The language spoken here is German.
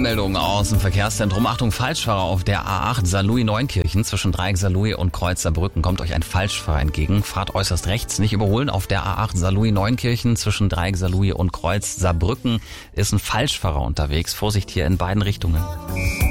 Eilmeldung aus dem Verkehrszentrum. Achtung, Falschfahrer auf der A8 Saarlouis-Neunkirchen zwischen Dreieck Saarlouis und Kreuz Saarbrücken. Kommt euch ein Falschfahrer entgegen. Fahrt äußerst rechts, nicht überholen. Auf der A8 Saarlouis-Neunkirchen zwischen Dreieck Saarlouis und Kreuz Saarbrücken ist ein Falschfahrer unterwegs. Vorsicht hier in beiden Richtungen.